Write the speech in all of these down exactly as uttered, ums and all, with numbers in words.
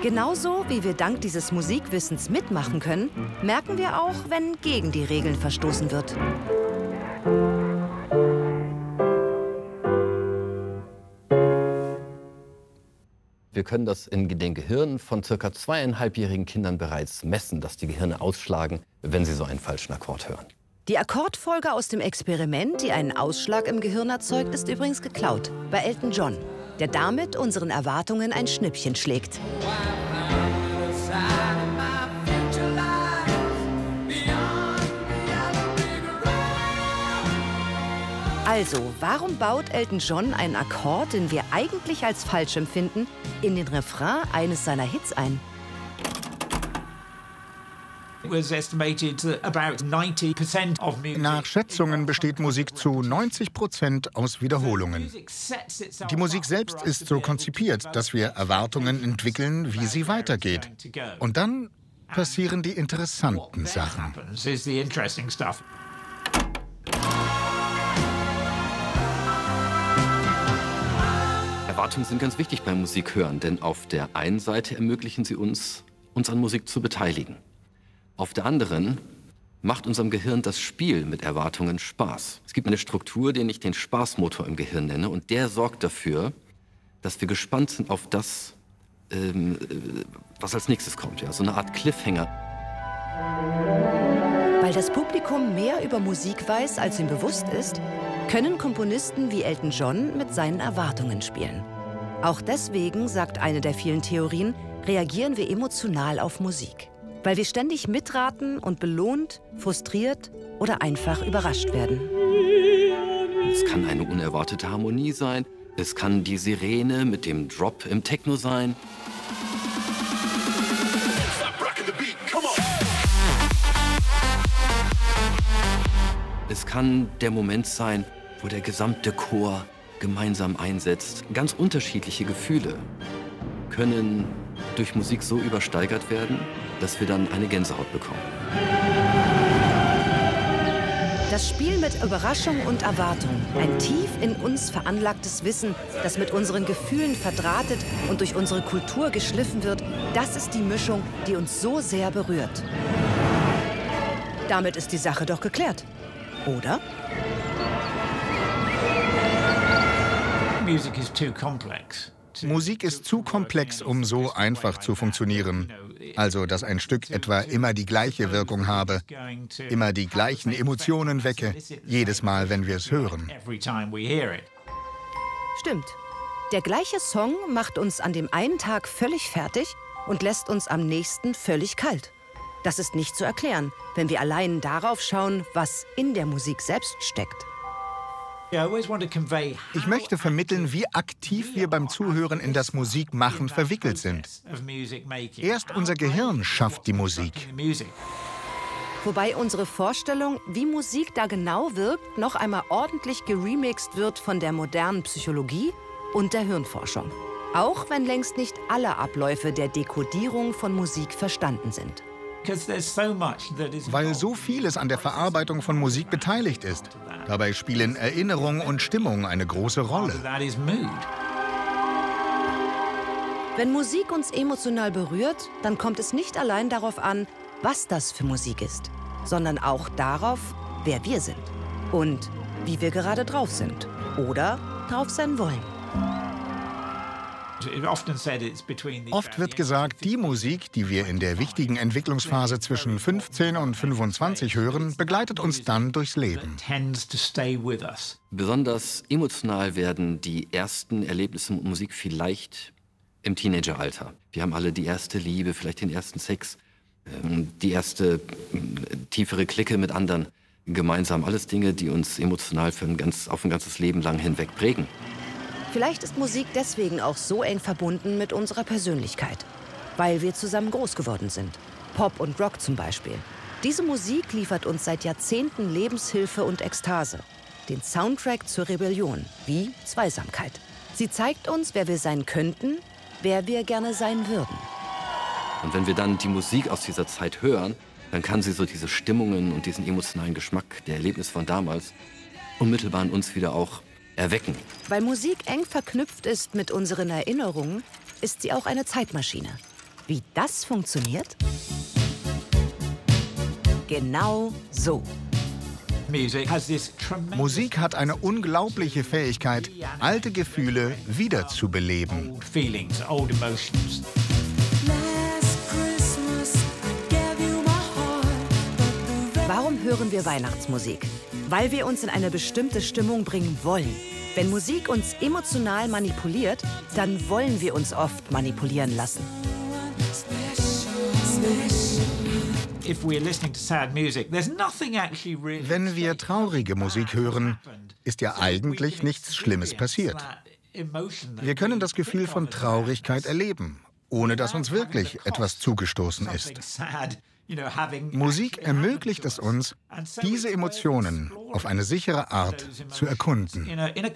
Genauso wie wir dank dieses Musikwissens mitmachen können, merken wir auch, wenn gegen die Regeln verstoßen wird. Wir können das in den Gehirnen von circa zweieinhalbjährigen Kindern bereits messen, dass die Gehirne ausschlagen, wenn sie so einen falschen Akkord hören. Die Akkordfolge aus dem Experiment, die einen Ausschlag im Gehirn erzeugt, ist übrigens geklaut bei Elton John, der damit unseren Erwartungen ein Schnippchen schlägt. Also, warum baut Elton John einen Akkord, den wir eigentlich als falsch empfinden, in den Refrain eines seiner Hits ein? Nach Schätzungen besteht Musik zu neunzig Prozent aus Wiederholungen. Die Musik selbst ist so konzipiert, dass wir Erwartungen entwickeln, wie sie weitergeht. Und dann passieren die interessanten Sachen. Erwartungen sind ganz wichtig beim Musikhören, denn auf der einen Seite ermöglichen sie uns, uns an Musik zu beteiligen. Auf der anderen macht unserem Gehirn das Spiel mit Erwartungen Spaß. Es gibt eine Struktur, die ich den Spaßmotor im Gehirn nenne, und der sorgt dafür, dass wir gespannt sind auf das, ähm, was als nächstes kommt. Ja? So eine Art Cliffhanger. Weil das Publikum mehr über Musik weiß, als ihm bewusst ist, können Komponisten wie Elton John mit seinen Erwartungen spielen. Auch deswegen, sagt eine der vielen Theorien, reagieren wir emotional auf Musik. Weil wir ständig mitraten und belohnt, frustriert oder einfach überrascht werden. Es kann eine unerwartete Harmonie sein, es kann die Sirene mit dem Drop im Techno sein. Es kann der Moment sein, wo der gesamte Chor gemeinsam einsetzt. Ganz unterschiedliche Gefühle können durch Musik so übersteigert werden, dass wir dann eine Gänsehaut bekommen. Das Spiel mit Überraschung und Erwartung, ein tief in uns veranlagtes Wissen, das mit unseren Gefühlen verdrahtet und durch unsere Kultur geschliffen wird, das ist die Mischung, die uns so sehr berührt. Damit ist die Sache doch geklärt, oder? Musik ist zu komplex, um so einfach zu funktionieren. Also, dass ein Stück etwa immer die gleiche Wirkung habe, immer die gleichen Emotionen wecke, jedes Mal, wenn wir es hören. Stimmt. Der gleiche Song macht uns an dem einen Tag völlig fertig und lässt uns am nächsten völlig kalt. Das ist nicht zu erklären, wenn wir allein darauf schauen, was in der Musik selbst steckt. Ich möchte vermitteln, wie aktiv wir beim Zuhören in das Musikmachen verwickelt sind. Erst unser Gehirn schafft die Musik. Wobei unsere Vorstellung, wie Musik da genau wirkt, noch einmal ordentlich geremixt wird von der modernen Psychologie und der Hirnforschung. Auch wenn längst nicht alle Abläufe der Dekodierung von Musik verstanden sind. Weil so vieles an der Verarbeitung von Musik beteiligt ist. Dabei spielen Erinnerung und Stimmung eine große Rolle. Wenn Musik uns emotional berührt, dann kommt es nicht allein darauf an, was das für Musik ist, sondern auch darauf, wer wir sind und wie wir gerade drauf sind oder drauf sein wollen. Oft wird gesagt, die Musik, die wir in der wichtigen Entwicklungsphase zwischen fünfzehn und fünfundzwanzig hören, begleitet uns dann durchs Leben. Besonders emotional werden die ersten Erlebnisse mit Musik vielleicht im Teenageralter. Wir haben alle die erste Liebe, vielleicht den ersten Sex, die erste tiefere Clique mit anderen gemeinsam. Alles Dinge, die uns emotional für ein ganz, auf ein ganzes Leben lang hinweg prägen. Vielleicht ist Musik deswegen auch so eng verbunden mit unserer Persönlichkeit, weil wir zusammen groß geworden sind. Pop und Rock zum Beispiel. Diese Musik liefert uns seit Jahrzehnten Lebenshilfe und Ekstase. Den Soundtrack zur Rebellion, wie Zweisamkeit. Sie zeigt uns, wer wir sein könnten, wer wir gerne sein würden. Und wenn wir dann die Musik aus dieser Zeit hören, dann kann sie so diese Stimmungen und diesen emotionalen Geschmack der Erlebnisse von damals unmittelbar in uns wieder auch erwecken. Weil Musik eng verknüpft ist mit unseren Erinnerungen, ist sie auch eine Zeitmaschine. Wie das funktioniert? Genau so. Musik hat eine unglaubliche Fähigkeit, alte Gefühle wiederzubeleben. Warum hören wir Weihnachtsmusik? Weil wir uns in eine bestimmte Stimmung bringen wollen. Wenn Musik uns emotional manipuliert, dann wollen wir uns oft manipulieren lassen. Wenn wir traurige Musik hören, ist ja eigentlich nichts Schlimmes passiert. Wir können das Gefühl von Traurigkeit erleben, ohne dass uns wirklich etwas zugestoßen ist. Musik ermöglicht es uns, diese Emotionen auf eine sichere Art zu erkunden.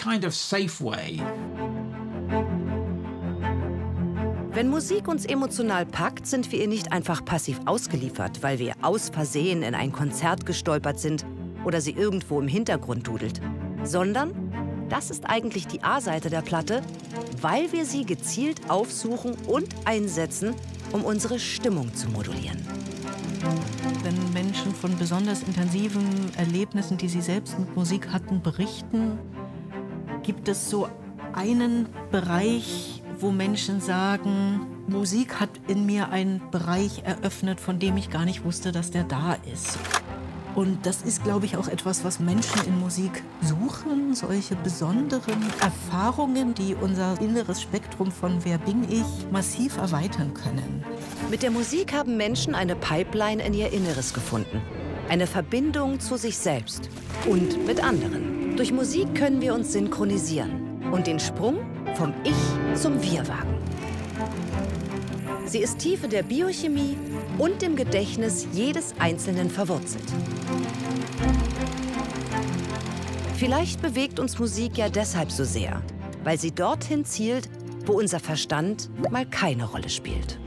Wenn Musik uns emotional packt, sind wir ihr nicht einfach passiv ausgeliefert, weil wir aus Versehen in ein Konzert gestolpert sind oder sie irgendwo im Hintergrund dudelt. Sondern das ist eigentlich die A-Seite der Platte, weil wir sie gezielt aufsuchen und einsetzen, um unsere Stimmung zu modulieren. Wenn Menschen von besonders intensiven Erlebnissen, die sie selbst mit Musik hatten, berichten, gibt es so einen Bereich, wo Menschen sagen, Musik hat in mir einen Bereich eröffnet, von dem ich gar nicht wusste, dass der da ist. Und das ist, glaube ich, auch etwas, was Menschen in Musik suchen, solche besonderen Erfahrungen, die unser inneres Spektrum von Wer bin ich massiv erweitern können. Mit der Musik haben Menschen eine Pipeline in ihr Inneres gefunden. Eine Verbindung zu sich selbst und mit anderen. Durch Musik können wir uns synchronisieren und den Sprung vom Ich zum Wir wagen. Sie ist tief in der Biochemie und im Gedächtnis jedes Einzelnen verwurzelt. Vielleicht bewegt uns Musik ja deshalb so sehr, weil sie dorthin zielt, wo unser Verstand mal keine Rolle spielt.